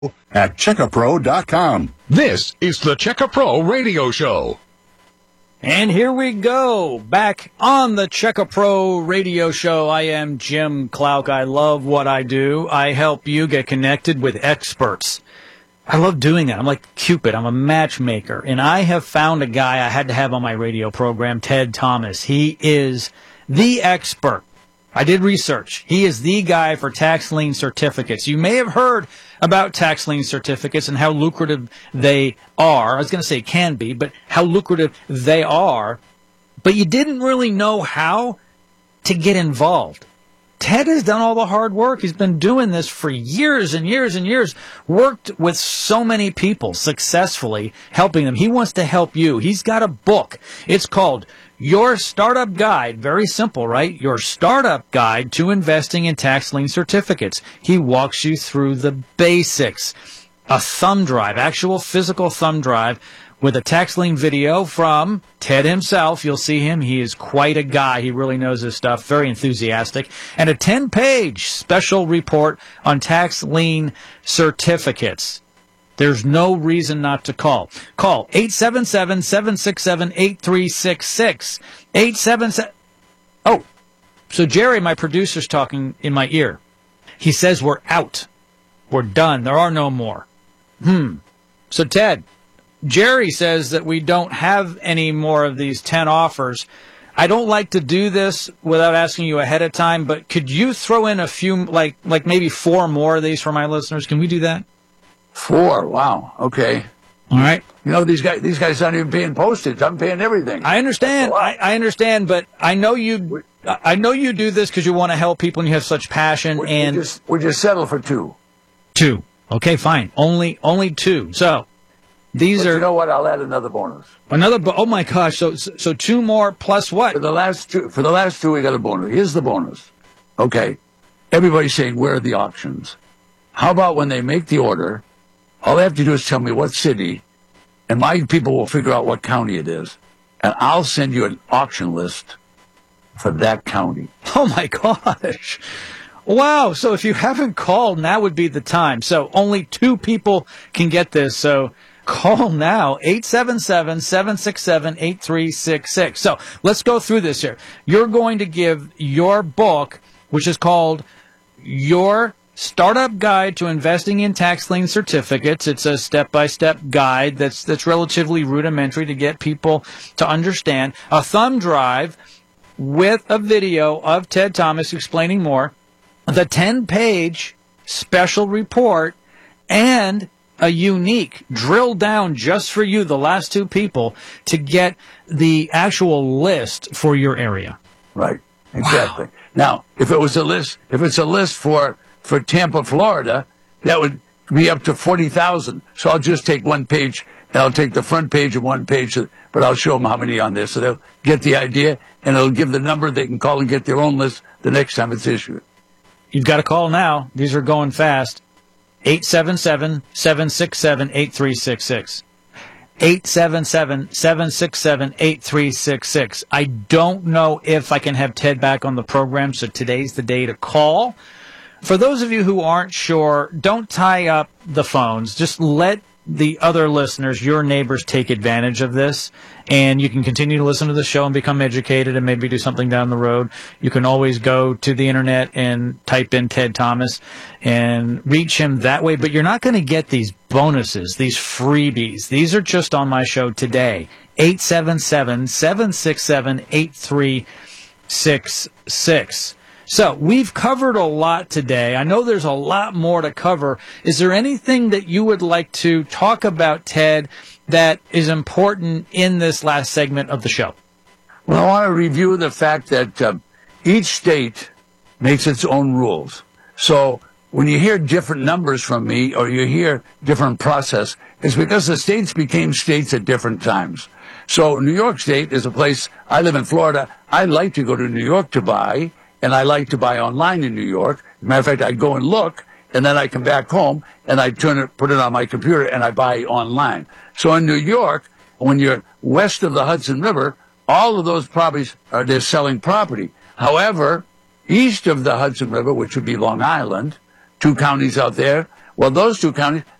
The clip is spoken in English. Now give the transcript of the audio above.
at checkapro.com. This is the Check-A-Pro Radio Show. And here we go, back on the Check-A-Pro Radio Show. I am Jim Clouk. I love what I do. I help you get connected with experts. I love doing that. I'm like Cupid. I'm a matchmaker. And I have found a guy I had to have on my radio program, Ted Thomas. He is the expert. I did research. He is the guy for tax lien certificates. You may have heard about tax lien certificates and how lucrative they are. I was going to say can be, but how lucrative they are. But you didn't really know how to get involved. Ted has done all the hard work. He's been doing this for years and years and years, worked with so many people successfully, helping them. He wants to help you. He's got a book. It's called Your Startup Guide. Very simple, right? Your Startup Guide to Investing in Tax Lien Certificates. He walks you through the basics. A thumb drive, actual physical thumb drive, with a tax lien video from Ted himself. You'll see him. He is quite a guy. He really knows his stuff. Very enthusiastic. And a 10-page special report on tax lien certificates. There's no reason not to call. Call 877-767-8366. 877. Oh, so Jerry, my producer's talking in my ear. He says we're out. We're done. There are no more. So Ted, Jerry says that we don't have any more of these 10 offers. I don't like to do this without asking you ahead of time, but could you throw in a few, like maybe 4 more of these for my listeners? Can we do that? 4? Wow. Okay. All right. You know, these guys aren't even paying postage. I'm paying everything. I understand. I understand, but I know you do this because you want to help people and you have such passion. We just settle for 2. 2. Okay, fine. Only 2. So these are. You know what? I'll add another bonus. Oh my gosh! So 2 more plus what? For the last 2, we got a bonus. Here's the bonus. Okay. Everybody's saying, where are the auctions? How about when they make the order, all they have to do is tell me what city, and my people will figure out what county it is, and I'll send you an auction list for that county. Oh my gosh! Wow! So if you haven't called, now would be the time. So only 2 people can get this. So call now, 877-767-8366. So let's go through this here. You're going to give your book, which is called Your Startup Guide to Investing in Tax Lien Certificates. It's a step-by-step guide that's relatively rudimentary to get people to understand. A thumb drive with a video of Ted Thomas explaining more. The 10-page special report and a unique drill down just for you, the last 2 people, to get the actual list for your area. Right. Exactly. Wow. Now, if it's a list for Tampa, Florida, that would be up to 40,000. So I'll just take 1 page, and I'll take the front page and 1 page, but I'll show them how many on there. So they'll get the idea, and it'll give the number. They can call and get their own list the next time it's issued. You've got to call now. These are going fast. 877-767-8366. 877-767-8366. I don't know if I can have Ted back on the program, so today's the day to call. For those of you who aren't sure, don't tie up the phones. Just let the other listeners, your neighbors, take advantage of this. And you can continue to listen to the show and become educated and maybe do something down the road. You can always go to the internet and type in Ted Thomas and reach him that way. But you're not going to get these bonuses, these freebies. These are just on my show today. 877-767-8366. So we've covered a lot today. I know there's a lot more to cover. Is there anything that you would like to talk about, Ted, that is important in this last segment of the show? Well, I want to review the fact that each state makes its own rules. So when you hear different numbers from me or you hear different process, it's because the states became states at different times. So New York State is a place, I live in Florida, I like to go to New York to buy, and I like to buy online in New York. As a matter of fact, I go and look, and then I come back home, and I put it on my computer, and I buy online. So in New York, when you're west of the Hudson River, all of those properties they're selling property. However, east of the Hudson River, which would be Long Island, 2 counties out there, Well, those two counties,